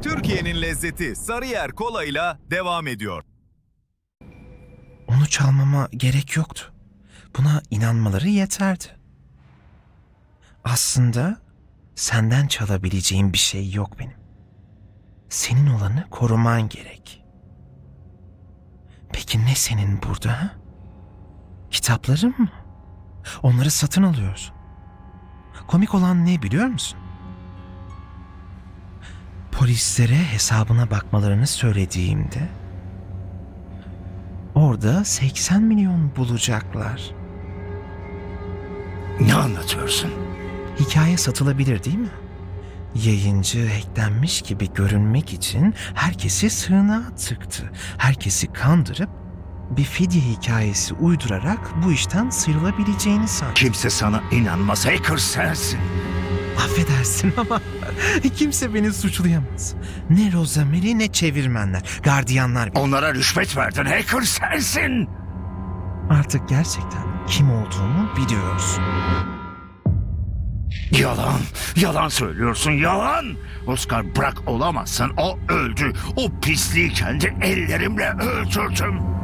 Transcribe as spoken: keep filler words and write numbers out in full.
Türkiye'nin lezzeti Sarıyer Kola'yla devam ediyor. Onu çalmama gerek yoktu. Buna inanmaları yeterdi. Aslında senden çalabileceğim bir şey yok benim. Senin olanı koruman gerek. Peki ne senin burada? Ha? Kitapların mı? Onları satın alıyorsun. Komik olan ne biliyor musun? Polislere hesabına bakmalarını söylediğimde orada seksen milyon bulacaklar. Ne anlatıyorsun? Hikaye satılabilir değil mi? Yayıncı hacklenmiş gibi görünmek için herkesi sığınağa tıktı. Herkesi kandırıp bir fidye hikayesi uydurarak bu işten sıyrılabileceğini sandı. Kimse sana inanmaz. Hacker sensin. Affedersin ama kimse beni suçlayamaz. Ne Rosemary ne çevirmenler, gardiyanlar bile. Onlara rüşvet verdin. Hacker sensin. Artık gerçekten kim olduğumu biliyorsun. Yalan. Yalan söylüyorsun. Yalan. Oscar bırak olamazsın. O öldü. O pisliği kendi ellerimle öldürdüm.